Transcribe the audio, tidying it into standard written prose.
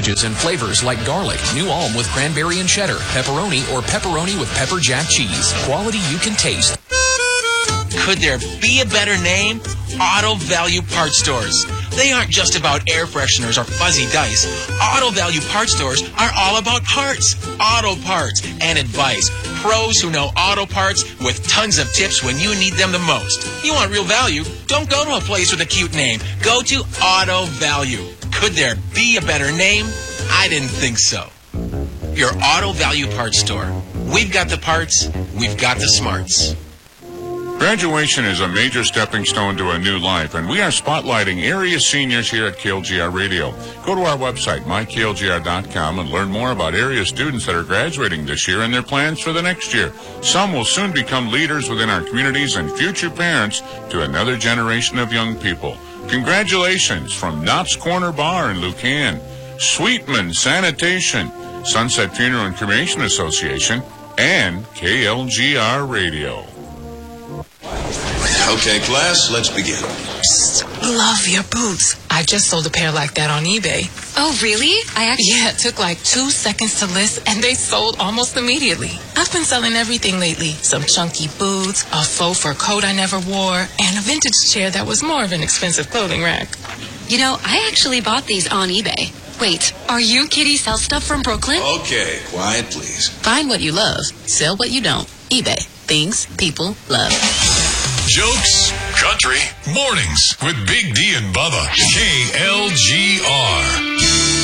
sausages and flavors like garlic, New Ulm with cranberry and cheddar, pepperoni, or pepperoni with pepper jack cheese. Quality you can taste. Could there be a better name? Auto Value Parts Stores. They aren't just about air fresheners or fuzzy dice. Auto Value Parts Stores are all about parts, auto parts, and advice. Pros who know auto parts with tons of tips when you need them the most. You want real value? Don't go to a place with a cute name. Go to Auto Value. Could there be a better name? I didn't think so. Your Auto Value Parts Store. We've got the parts. We've got the smarts. Graduation is a major stepping stone to a new life, and we are spotlighting area seniors here at KLGR Radio. Go to our website, myklgr.com, and learn more about area students that are graduating this year and their plans for the next year. Some will soon become leaders within our communities and future parents to another generation of young people. Congratulations from Knott's Corner Bar in Lucan, Sweetman Sanitation, Sunset Funeral and Cremation Association, and KLGR Radio. Okay, class, let's begin. Psst, love your boots. I just sold a pair like that on eBay. Oh, really? Yeah, it took like 2 seconds to list, and they sold almost immediately. I've been selling everything lately. Some chunky boots, a faux fur coat I never wore, and a vintage chair that was more of an expensive clothing rack. You know, I actually bought these on eBay. Wait, are you Kitty Sell Stuff from Brooklyn? Okay, quiet, please. Find what you love. Sell what you don't. eBay. Things people love. Jokes, country, mornings with Big D and Bubba. KLGR.